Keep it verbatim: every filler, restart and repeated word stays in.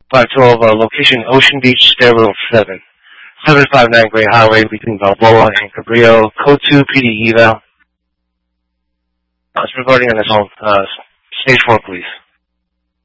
five twelve, uh, location Ocean Beach, Stairwell seven. seven five nine Gray Highway between Balboa and Cabrillo. Code two, P D eval. Uh, it's regarding an assault. Uh, stage four, please.